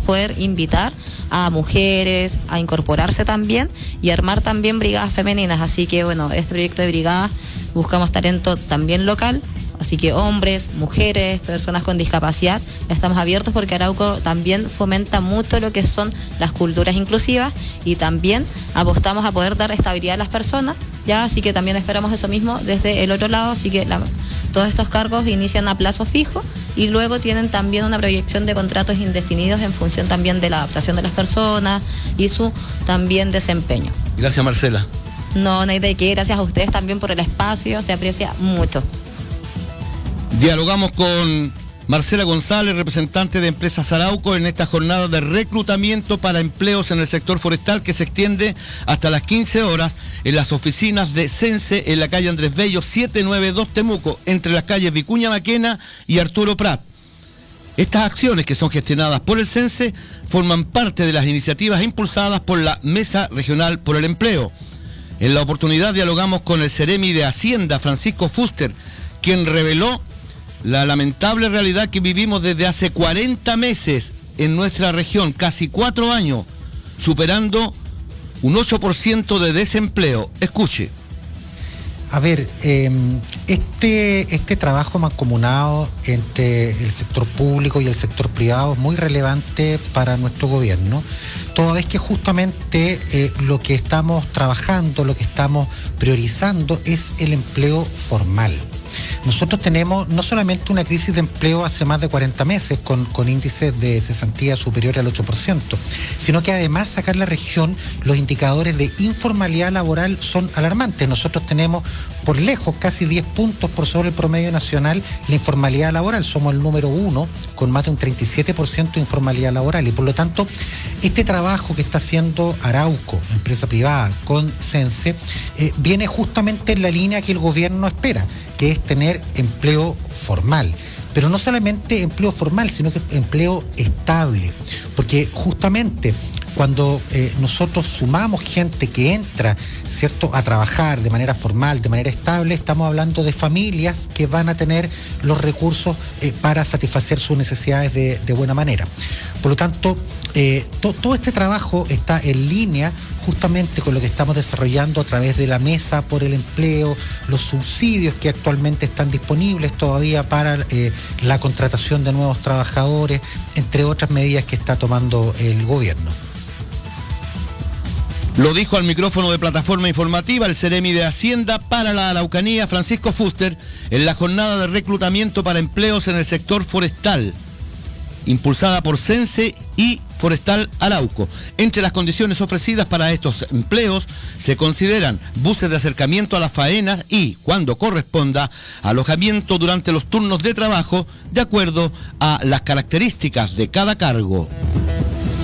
poder invitar a mujeres a incorporarse también y armar también brigadas femeninas. Así que bueno, este proyecto de brigadas buscamos talento también local. Así que hombres, mujeres, personas con discapacidad, estamos abiertos porque Arauco también fomenta mucho lo que son las culturas inclusivas y también apostamos a poder dar estabilidad a las personas, ya, así que también esperamos eso mismo desde el otro lado, así que todos estos cargos inician a plazo fijo y luego tienen también una proyección de contratos indefinidos en función también de la adaptación de las personas y su también desempeño. Gracias, Marcela. No hay de qué, gracias a ustedes también por el espacio, se aprecia mucho. Dialogamos con Marcela González, representante de Empresas Arauco, en esta jornada de reclutamiento para empleos en el sector forestal que se extiende hasta las 15 horas en las oficinas de Sense en la calle Andrés Bello 792 Temuco, entre las calles Vicuña Maquena y Arturo Prat. Estas acciones, que son gestionadas por el Sense, forman parte de las iniciativas impulsadas por la Mesa Regional por el Empleo. En la oportunidad dialogamos con el Ceremi de Hacienda, Francisco Fuster, quien reveló la lamentable realidad que vivimos desde hace 40 meses en nuestra región, casi 4 años, superando un 8% de desempleo. Escuche. A ver, este trabajo mancomunado entre el sector público y el sector privado es muy relevante para nuestro gobierno, toda vez que justamente lo que estamos trabajando, lo que estamos priorizando es el empleo formal. Nosotros tenemos no solamente una crisis de empleo hace más de 40 meses con índices de cesantía superiores al 8%, sino que además sacar la región, los indicadores de informalidad laboral son alarmantes. Nosotros tenemos por lejos casi 10 puntos por sobre el promedio nacional la informalidad laboral. Somos el número 1 con más de un 37% de informalidad laboral y por lo tanto este trabajo que está haciendo Arauco, empresa privada, con Sense, viene justamente en la línea que el gobierno espera, que es tener empleo formal. Pero no solamente empleo formal, sino que empleo estable. Porque justamente cuando nosotros sumamos gente que entra, ¿cierto?, a trabajar de manera formal, de manera estable, estamos hablando de familias que van a tener los recursos para satisfacer sus necesidades de buena manera. Por lo tanto, todo este trabajo está en línea justamente con lo que estamos desarrollando a través de la Mesa por el Empleo, los subsidios que actualmente están disponibles todavía para la contratación de nuevos trabajadores, entre otras medidas que está tomando el gobierno. Lo dijo al micrófono de Plataforma Informativa el Ceremi de Hacienda para la Araucanía, Francisco Fuster, en la jornada de reclutamiento para empleos en el sector forestal, impulsada por Sense y Forestal Arauco. Entre las condiciones ofrecidas para estos empleos se consideran buses de acercamiento a las faenas y, cuando corresponda, alojamiento durante los turnos de trabajo de acuerdo a las características de cada cargo.